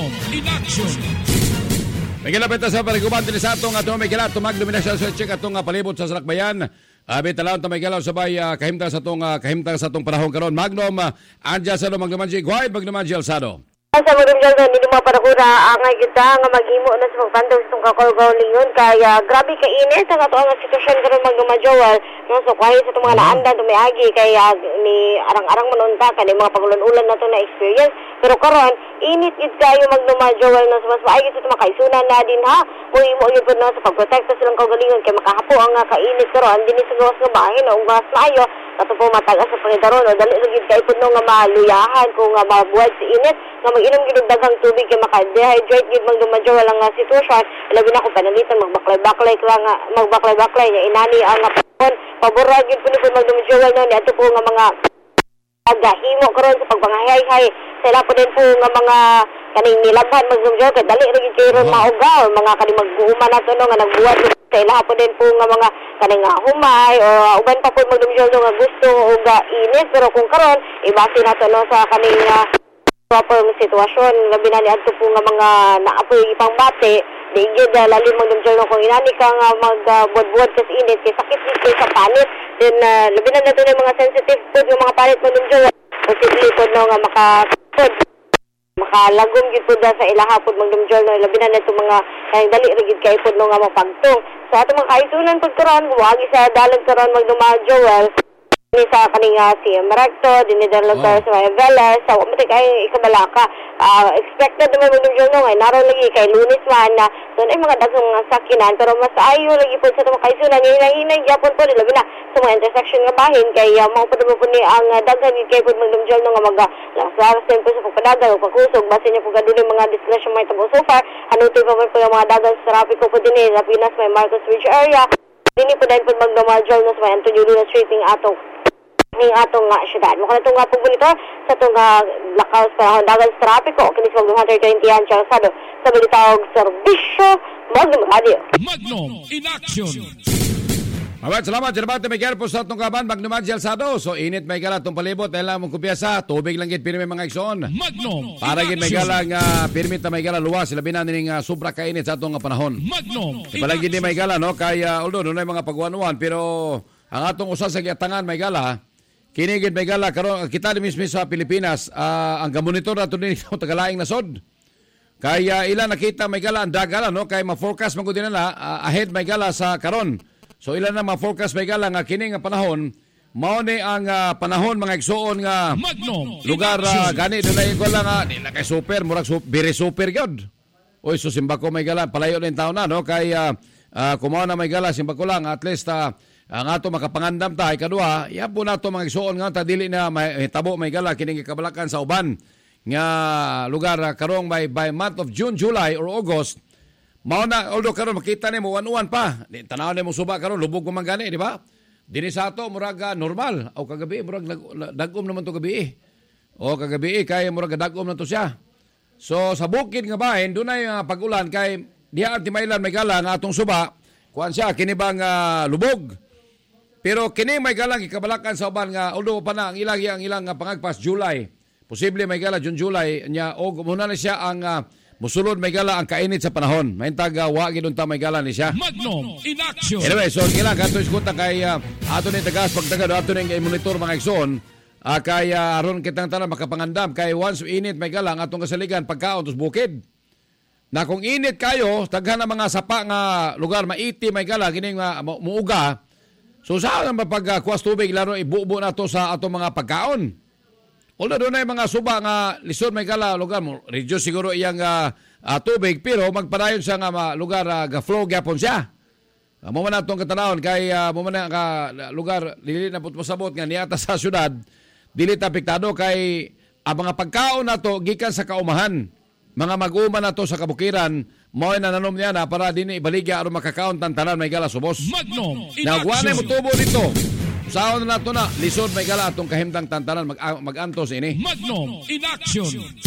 Magnum in action. May kilapit sa paliguban din sa atong may kilat tumagdominasyon sa check atong palibot sa Salakbayan. Talawon ta may galaw sabay kahimtang sa atong panahon karon. Magnum anja sa Magnum Manji Guay Magnum Manji Alsado. Sa Magnum Jaldo hindi mo para kuna angay kita nga maghimo na sa pagpandaw sa itong kakulgaw lingon kaya grabe ka init ang ato ang sitwasyon karon Magnum Majowal no so kahit sa itong mga naandan tumiagi kaya ni arang-arang manunta kani mga pagulon-ulan na to na experience pero karon init gid kayo Magnum Majowal no so mas maayos sa mga kaisunan na din ha muhimo gyud pud no sa pagprotekta silang kaugalingon kay makahapo ang kainit karon dinhi sa gawas nga bahin no mas maayo ato po matagas sa pangidaron no dali gid kay pud no nga maluyahan kung nga mabuhat sa init nga mag-inom gid og daghang tubig kay maka-dehydrate gid Magnum Majowal ang sitwasyon labi na kung panalitan magbaklay-baklay nya inani ang panahon pabor gid pud ni Magnum Majowal no ni ato po nga mga agahimo karon sa pagpangahay-hay sa ila po din po nga mga kaning nilabhan Magnum Majowal kay dali ra gid kay ron maugaw mga kaning maghuman nato no nga nagbuhat sa ila po din po nga mga kaning humay o uban pa po Magnum Majowal nga gusto og init pero kung karon ibase nato no sa kaning proper sitwasyon labi na ni adto po nga mga naapoy ipang bate di gyud lalim Magnum Majowal kung inani ka nga magbuhat sa init kay sakit dito sa panit then labi na nato mga sensitive food nga mga panit Magnum Majowal posible po no nga makalagom gid po sa ilaha po Magnum Majowal no labi na nato mga dali ra gid kay po no nga mapagtong so ato mga kaisunan pud karon wagi sa dalan karon Magnum Majowal ni sa kaning si Maragto, dinidalog sa Velas, sa matik ay ikabalaka. Expected naman Magnum Majowal ngay naro lagi kay Lunes man na doon ay mga daghang mga sakinan pero mas ayo lagi po sa mga kaisunan hinay gyapon po labi na sa mga intersection nga bahin kay mao pud po ni ang daghan kay po Magnum Majowal nga maglawas tempo sa pagpadagan ug pagkusog basin niya po gaduli mga discussion may tabo so far ano to pa po mga daghang sa trapiko po dinhi sa Pinas may Marcos Ridge area dinhi po dahil po Magnum Majowal no sa may Antonio Luna Street ning atong syudad. Mukha na itong pagmonitor sa itong blackouts para dagan sa trapiko. Kinis Magnum Hunter 20 yan siya sa balitawag serbisyo Magnum Radio. Magnum in action. Salamat. Salamat Miguel po sa itong kaban Magnum Manji Alsado. So init may gala itong palibot dahil lang mong kumpiasa. Tubig lang git pirmi mga iksoon. Magnum para git may gala pirmi ta may gala luwas. Labi na nining sobra kainit sa itong panahon. Magnum. Ipalagi din may gala no. Kaya although doon ay mga pagwanuan pero ang atong usa sa giatangan may gala kinigid may gala karon kita ni mismo sa Pilipinas ang gamonitor nato din sa tagalaing nasod kaya ila nakita may gala ang dagala no kay ma-forecast man gud nila ahead may gala sa karon so ila na ma-forecast may gala nga kini nga panahon mao ni ang panahon mga igsoon nga Magnum lugar gani dunay ko lang nila kay super murag very super gyud oy so simba ko may gala palayo din taon na no kay kumaw na may gala simba ko lang at least ang ato makapangandam ta kadua iya po nato mga igsoon nga ta dili na mahitabo may gala kining kabalakan sa uban nga lugar karong by month of June, July or August mao na although karon makita nimo uwan-uwan pa tanaw nimo suba karon lubog man gani di ba dinhi sa ato murag normal o kagabi murag dagom naman to gabi o kagabi kay murag dagom na to siya so sa bukid nga bahin dunay pag-ulan kay diha timailan may gala nga atong suba kuan siya kini bang lubog. Pero kini may galang ikabalakan sa uban nga although pa na ang ilang pangagpas July. Posible may gala June July nya og muna na siya ang musulod may gala ang kainit sa panahon. Mahintag wa gid unta may gala ni siya. Magnum in action. Anyway, so kailangan kanto iskuta kay ato ni tagas pagtagad ato ning monitor mga igsoon. Kay aron kitang tanan makapangandam kay once init may gala ang atong kasaligan pagkaon tus bukid. Na kung init kayo, daghan na mga sapa nga lugar maiti may gala kining muuga. So saan ang mapagkuwas tubig laro ibubo na to sa atong mga pagkaon. Although doon ay mga suba nga lisod may gala lugar mo, reduce siguro iyang tubig pero magpadayon siya nga lugar ga-flow gyapon siya. Mo man atong katanawon kay mo man ka lugar dili na pud pasabot nga niata sa syudad dili ta apektado kay ang mga pagkaon nato gikan sa kaumahan. Mga mag-uma na to sa kabukiran, mo na nanom niya na para din ibaligya aron makakaon tanan may gala subos. Magnum in nagwanay mo action. tubo dito. Usaon na nato na lisod may gala atong kahimtang tantanan mag-antos ini. Magnum in action.